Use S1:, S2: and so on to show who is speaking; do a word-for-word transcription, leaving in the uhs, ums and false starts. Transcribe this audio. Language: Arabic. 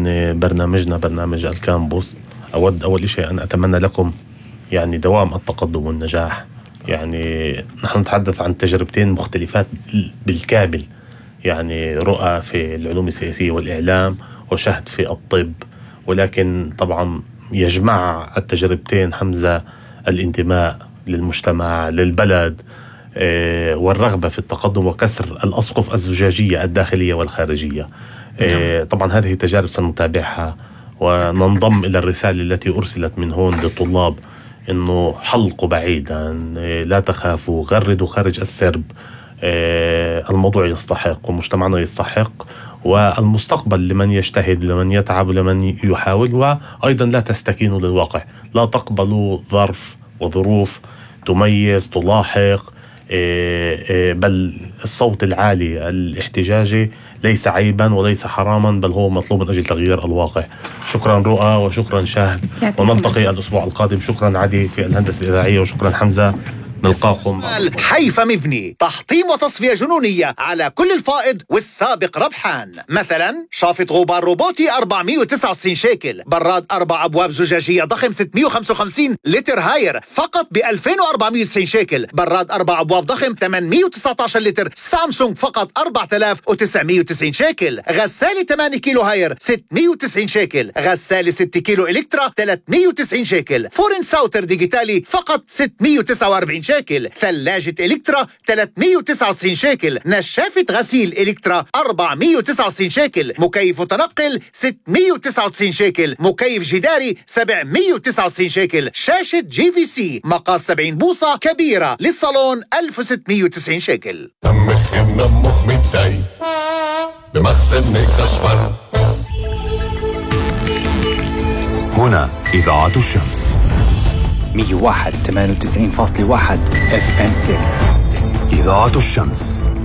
S1: برنامجنا برنامج الكامبوس. أود أول شيء أن أتمنى لكم يعني دوام التقدم والنجاح. يعني نحن نتحدث عن تجربتين مختلفات بالكامل، يعني رؤى في العلوم السياسية والإعلام وشهد في الطب، ولكن طبعا يجمع التجربتين حمزة الانتماء للمجتمع للبلد والرغبة في التقدم وكسر الأسقف الزجاجية الداخلية والخارجية. طبعا هذه التجارب سنتابعها وننضم إلى الرسالة التي أرسلت من هون للطلاب إنه حلقوا بعيدا، لا تخافوا، غردوا خارج السرب. الموضوع يستحق ومجتمعنا يستحق، والمستقبل لمن يجتهد لمن يتعب لمن يحاول. وأيضا لا تستكينوا للواقع، لا تقبلوا ظرف وظروف تميز تلاحق، بل الصوت العالي الاحتجاجي ليس عيبا وليس حراما، بل هو مطلوب من أجل تغيير الواقع. شكرا رؤى وشكرا شاهد، ونلتقي الأسبوع القادم. شكرا عدي في الهندسة الإذاعية، وشكرا حمزة. نلقاكم.
S2: حيفا مبني تحطيم وتصفية جنونية على كل الفائض والسابق ربحان. مثلا شافط غبار روبوتي أربعمائة وتسعة وتسعين شيكل، براد أربع أبواب زجاجية ضخم ستمائة وخمسة وخمسين لتر هاير فقط ب ألفين وأربعمائة وتسعين شيكل، براد أربع أبواب ضخم ثمانمائة وتسعة عشر لتر سامسونج فقط أربعة آلاف وتسعمائة وتسعين شيكل، غسالة ثمانية كيلو هاير ستمائة وتسعين شيكل، غسالة ستة كيلو إلكترا ثلاثمائة وتسعين شيكل، فورن ساوتر ديجيتالي فقط ستمائة وتسعة وأربعين شيكل، ثلاجة إلكترا ثلاثمائة وتسعة وتسعين شيكل، نشافة غسيل إلكترا أربعمائة وتسعة وتسعين شيكل، مكيف متنقل ستمائة وتسعة وتسعين شيكل، مكيف جداري سبعمائة وتسعة وتسعين شيكل، شاشة جي في سي مقاس سبعين بوصة كبيرة للصالون ألف وستمائة وتسعين شيكل.
S3: هنا إذاعة الشمس
S4: مية وواحد ثمانية وتسعين فاصلة واحد اف ام ستيريو.
S3: إذاعة الشمس.